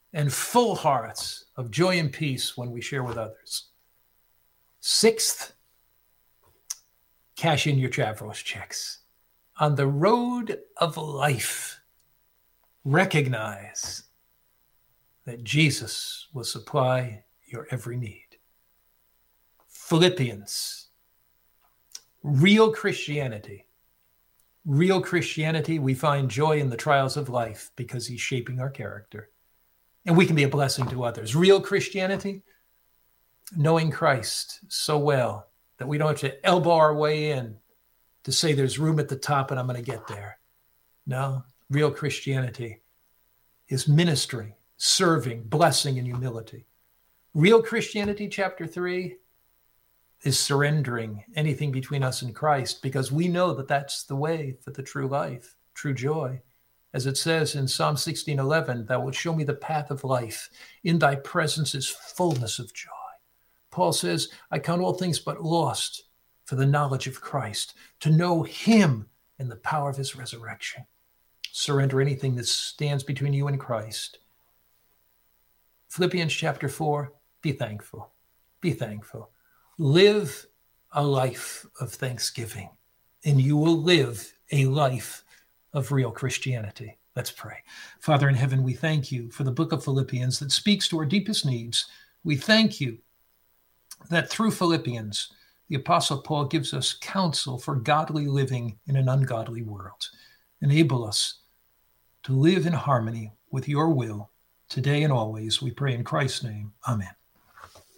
and full hearts of joy and peace when we share with others. Sixth, cash in your Chavros checks. On the road of life, recognize that Jesus will supply your every need. Philippians, real Christianity. Real Christianity, we find joy in the trials of life because he's shaping our character. And we can be a blessing to others. Real Christianity, knowing Christ so well that we don't have to elbow our way in to say there's room at the top and I'm going to get there. No, real Christianity is ministering, serving, blessing, and humility. Real Christianity, chapter 3, is surrendering anything between us and Christ, because we know that that's the way for the true life, true joy. As it says in Psalm 16:11, thou wilt show me the path of life. In thy presence is fullness of joy. Paul says, I count all things but lost for the knowledge of Christ, to know him and the power of his resurrection. Surrender anything that stands between you and Christ. Philippians chapter 4, be thankful. Be thankful. Live a life of thanksgiving, and you will live a life of real Christianity. Let's pray. Father in heaven, we thank you for the book of Philippians that speaks to our deepest needs. We thank you that through Philippians, the Apostle Paul gives us counsel for godly living in an ungodly world. Enable us to live in harmony with your will today and always. We pray in Christ's name. Amen.